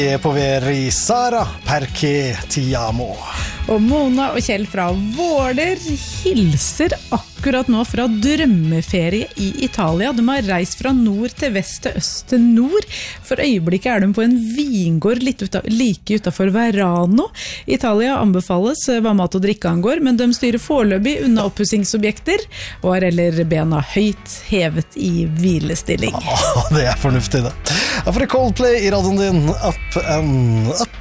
På veri Sara perché ti amo. Og Mona og Kjell fra Våler hilser akkurat nå fra drømmeferie i Italia. De har reist fra nord til vest til øst til nord. For øyeblikket er de på en vingård like utenfor Verano. Italia anbefales hva mat og drikke angår, men de styrer foreløpig unna oppussingsobjekter og har heller bena høyt hevet i hvilestilling. Det er fornuftig det. For Coldplay i radioen din, up and up.